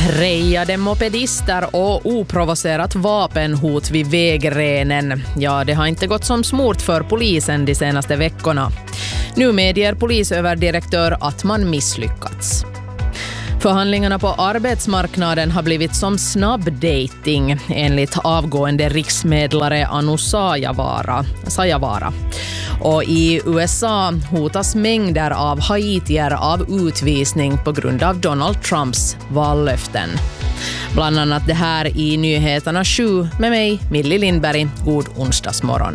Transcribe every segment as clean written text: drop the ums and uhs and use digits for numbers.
Rejade mopedister och oprovocerat vapenhot vid vägrenen. Ja, det har inte gått som smort för polisen de senaste veckorna. Nu medger polisöverdirektör att man misslyckats. Förhandlingarna på arbetsmarknaden har blivit som snabbdating enligt avgående riksmedlare Anu Sayavara. Och i USA hotas mängder av haitier av utvisning på grund av Donald Trumps vallöften. Bland annat det här i Nyheterna 7 med mig, Millie Lindberg. God onsdagsmorgon.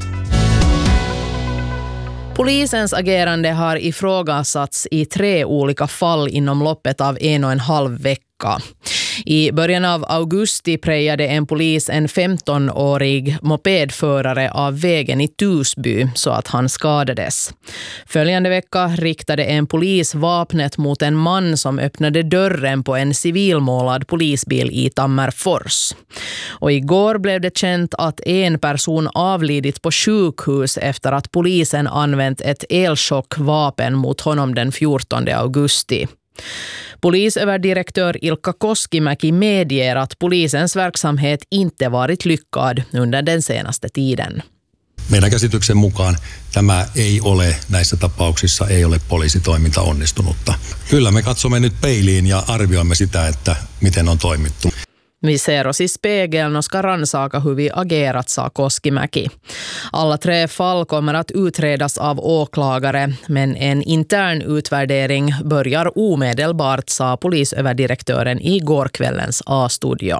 Polisens agerande har ifrågasatts i 3 olika fall inom loppet av 1,5 vecka. I början av augusti prejade en polis en 15-årig mopedförare av vägen i Tusby så att han skadades. Följande vecka riktade en polis vapnet mot en man som öppnade dörren på en civilmålad polisbil i Tammerfors. Och igår blev det känt att en person avlidit på sjukhus efter att polisen använt ett elchockvapen mot honom den 14 augusti. Polisöverdirektör Ilkka Koskimäki medger att polisens verksamhet inte varit lyckad under den senaste tiden. Meidän käsityksen mukaan tämä ei ole, näissä tapauksissa ei ole poliisitoiminta onnistunutta. Kyllä me katsomme nyt peiliin ja arvioimme sitä, että miten on toimittu. Vi ser oss i spegeln och ska rannsaka hur vi agerat, sa Koskimäki. Alla 3 fall kommer att utredas av åklagare, men en intern utvärdering börjar omedelbart, sa polisöverdirektören i gårkvällens A-studio.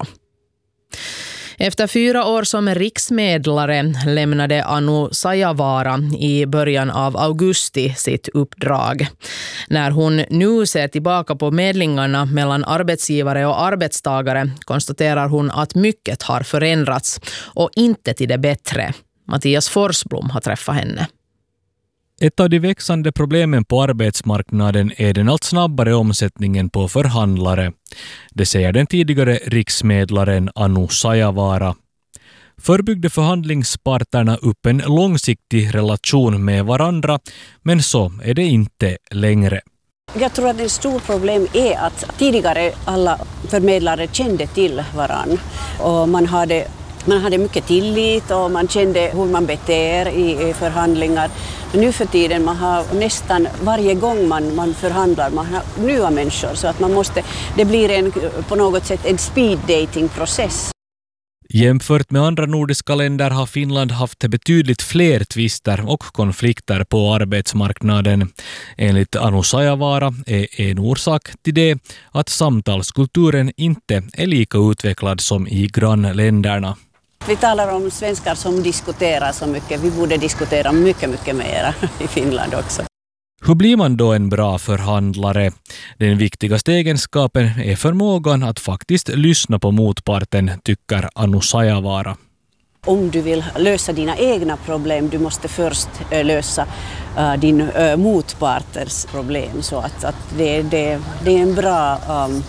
Efter 4 år som riksmedlare lämnade Anu Sayavara i början av augusti sitt uppdrag. När hon nu ser tillbaka på medlingarna mellan arbetsgivare och arbetstagare konstaterar hon att mycket har förändrats och inte till det bättre. Mattias Forsblom har träffat henne. Ett av de växande problemen på arbetsmarknaden är den allt snabbare omsättningen på förhandlare. Det säger den tidigare riksmedlaren Anu Sayavara. Förr byggde förhandlingsparterna upp en långsiktig relation med varandra, men så är det inte längre. Jag tror att ett stort problem är att tidigare alla förmedlare kände till varann och man hade mycket tillit och man kände hur man beter i förhandlingar. Men nu för tiden man har nästan varje gång man förhandlar man har nya människor så att det blir på något sätt en speed dating process. Jämfört med andra nordiska länder har Finland haft betydligt fler tvister och konflikter på arbetsmarknaden. Enligt Anu Sayavara är en orsak till det att samtalskulturen inte är lika utvecklad som i grannländerna. Vi talar om svenskar som diskuterar så mycket. Vi borde diskutera mycket mer i Finland också. Hur blir man då en bra förhandlare? Den viktigaste egenskapen är förmågan att faktiskt lyssna på motparten, tycker Anu Sayavara. Om du vill lösa dina egna problem, du måste först lösa din motparters problem. Så att det är en bra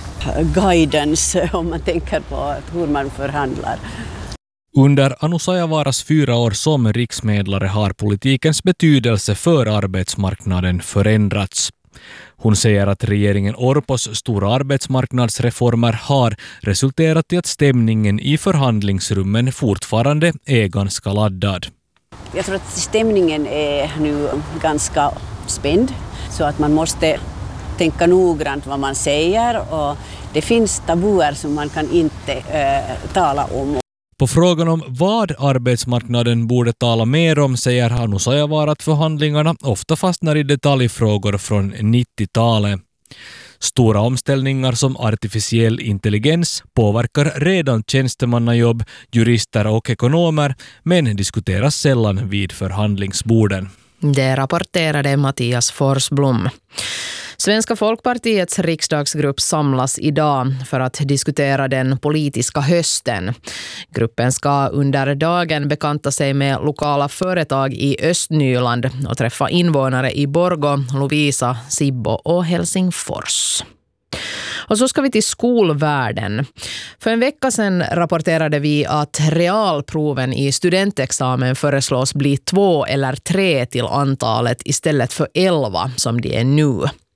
guidance om man tänker på hur man förhandlar. Under Anu Sayavaras 4 år som riksmedlare har politikens betydelse för arbetsmarknaden förändrats. Hon säger att regeringen Orpos stora arbetsmarknadsreformer har resulterat i att stämningen i förhandlingsrummen fortfarande är ganska laddad. Jag tror att stämningen är nu ganska spänd så att man måste tänka noggrant vad man säger och det finns tabuer som man kan inte tala om. På frågan om vad arbetsmarknaden borde tala mer om säger Anu Sayavara att förhandlingarna ofta fastnar i detaljfrågor från 90-talet. Stora omställningar som artificiell intelligens påverkar redan tjänstemannajobb, jurister och ekonomer, men diskuteras sällan vid förhandlingsborden. Det rapporterade Mattias Forsblom. Svenska folkpartiets riksdagsgrupp samlas idag för att diskutera den politiska hösten. Gruppen ska under dagen bekanta sig med lokala företag i Östnyland och träffa invånare i Borgå, Lovisa, Sibbo och Helsingfors. Och så ska vi till skolvärlden. För en vecka sedan rapporterade vi att realproven i studentexamen föreslås bli 2 eller 3 till antalet istället för 11 som det är nu.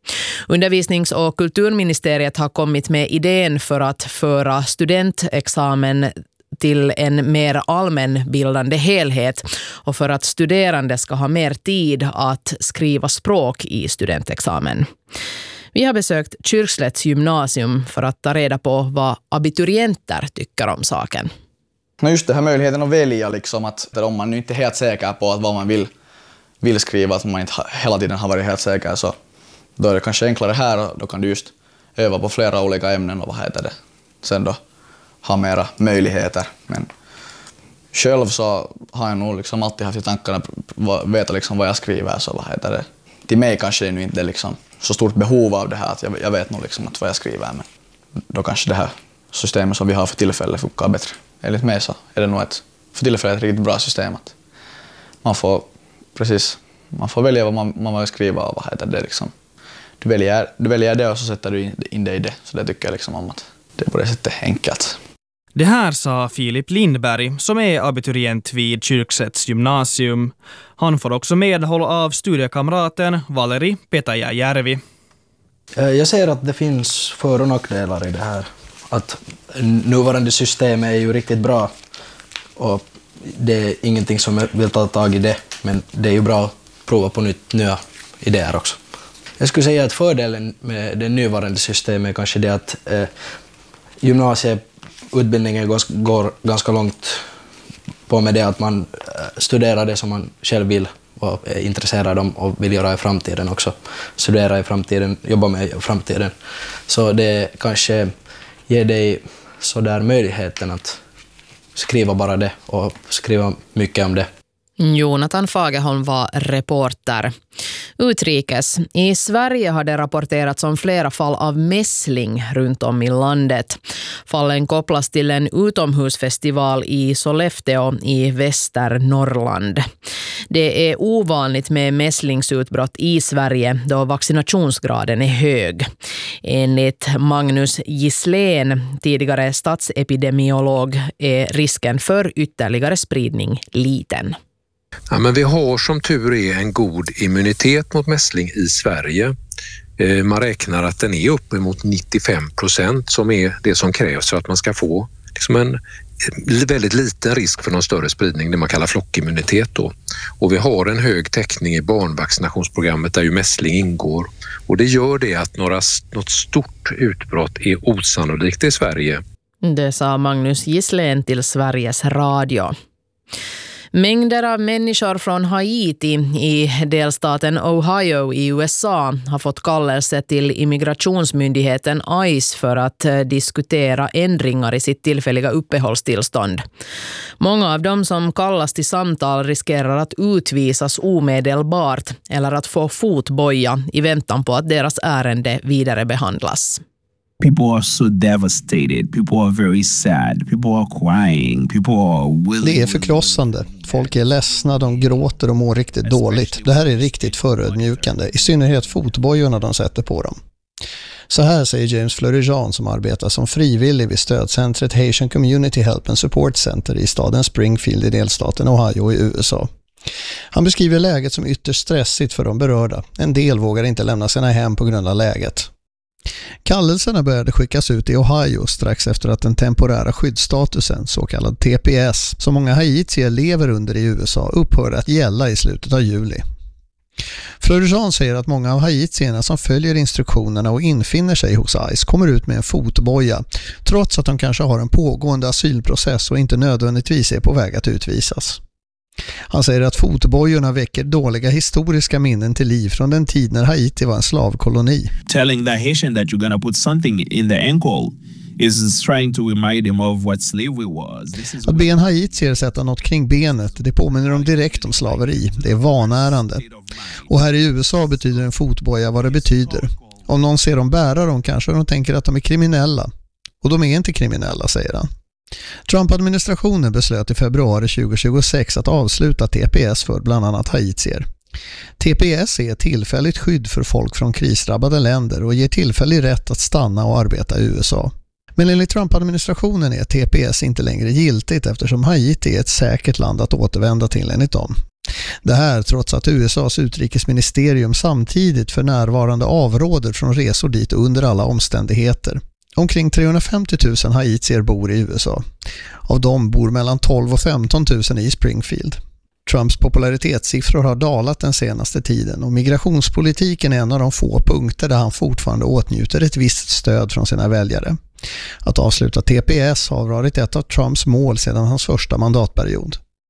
Undervisnings- och kulturministeriet har kommit med idén för att föra studentexamen till en mer allmänbildande helhet och för att studerande ska ha mer tid att skriva språk i studentexamen. Vi har besökt Kyrkslätts gymnasium för att ta reda på vad abiturienter tycker om saken. Just det här möjligheten att välja, liksom, att om man nu inte är helt säker på att vad man vill skriva, att man inte hela tiden har varit helt säker, så då är det kanske enklare här och då kan du just öva på flera olika ämnen och sen då ha mera möjligheter. Men själv så har jag nog liksom alltid haft i tankarna att veta liksom vad jag skriver, så till mig kanske det nu inte är liksom så stort behov av det här att jag vet nog liksom att vad jag skriver, men då kanske det här systemet som vi har för tillfället funkar bättre. Enligt mig så är det nog för tillfället ett riktigt bra system att man får välja vad man vill skriva och det liksom. Du väljer det och så sätter du in det i det, så det tycker jag liksom om att det är på det sättet enkelt. Det här sa Filip Lindberg som är abiturient vid Kyrkslätts gymnasium. Han får också medhåll av studiekamraten Valeri Petajärvi. Jag ser att det finns för- och nackdelar i det här. Att nuvarande system är ju riktigt bra och det är ingenting som jag vill ta tag i det, men det är ju bra att prova på nya idéer också. Jag skulle säga att fördelen med det nuvarande systemet är kanske det att gymnasieutbildningen går ganska långt på med det att man studerar det som man själv vill och är intresserad om och vill göra i framtiden också. Studera i framtiden, jobba med i framtiden. Så det kanske ger dig så där möjligheten att skriva bara det och skriva mycket om det. Jonathan Fagerholm var reporter. Utrikes. I Sverige har det rapporterats om flera fall av mässling runt om i landet. Fallen kopplas till en utomhusfestival i Sollefteå i Västernorrland. Det är ovanligt med mässlingsutbrott i Sverige då vaccinationsgraden är hög. Enligt Magnus Gisslén, tidigare statsepidemiolog, är risken för ytterligare spridning liten. Ja, men vi har som tur är en god immunitet mot mässling i Sverige. Man räknar att den är uppemot 95% som är det som krävs för att man ska få liksom en väldigt liten risk för någon större spridning, det man kallar flockimmunitet då. Och vi har en hög täckning i barnvaccinationsprogrammet där ju mässling ingår. Och det gör det att något stort utbrott är osannolikt i Sverige. Det sa Magnus Gisslén till Sveriges Radio. Mängder av människor från Haiti i delstaten Ohio i USA har fått kallelse till immigrationsmyndigheten ICE för att diskutera ändringar i sitt tillfälliga uppehållstillstånd. Många av dem som kallas till samtal riskerar att utvisas omedelbart eller att få fotboja i väntan på att deras ärende vidare behandlas. People are so devastated. People are very sad. People are crying. People are willing. Det är förkrossande. Folk är ledsna, de gråter och mår riktigt dåligt. Det här är riktigt förödmjukande, i synnerhet fotbojorna de sätter på dem. Så här säger James Fleury-Jean som arbetar som frivillig vid stödcentret Haitian Community Help and Support Center i staden Springfield i delstaten Ohio i USA. Han beskriver läget som ytterst stressigt för de berörda. En del vågar inte lämna sina hem på grund av läget. Kallelserna började skickas ut i Ohio strax efter att den temporära skyddsstatusen, så kallad TPS, som många haitier lever under i USA, upphörde att gälla i slutet av juli. Fleury-Jean säger att många av haitierna som följer instruktionerna och infinner sig hos ICE kommer ut med en fotboja, trots att de kanske har en pågående asylprocess och inte nödvändigtvis är på väg att utvisas. Han säger att fotbojorna väcker dåliga historiska minnen till liv från den tid när Haiti var en slavkoloni. Telling the Haitian that you're going to put something in the ankle is trying to remind him of what slavery was. Att be en haitier sätta något kring benet, det påminner dem direkt om slaveri. Det är vanärande. Och här i USA betyder en fotboja vad det betyder. Om någon ser dem bära dem kanske de tänker att de är kriminella. Och de är inte kriminella, säger han. Trump-administrationen beslöt i februari 2026 att avsluta TPS för bland annat haitier. TPS är ett tillfälligt skydd för folk från krisdrabbade länder och ger tillfällig rätt att stanna och arbeta i USA. Men enligt Trump-administrationen är TPS inte längre giltigt eftersom Haiti är ett säkert land att återvända till enligt dem. Det här trots att USAs utrikesministerium samtidigt för närvarande avråder från resor dit under alla omständigheter. Omkring 350 000 haitier bor i USA. Av dem bor mellan 12 och 15 000 i Springfield. Trumps popularitetssiffror har dalat den senaste tiden och migrationspolitiken är en av de få punkter där han fortfarande åtnjuter ett visst stöd från sina väljare. Att avsluta TPS har varit ett av Trumps mål sedan hans första mandatperiod.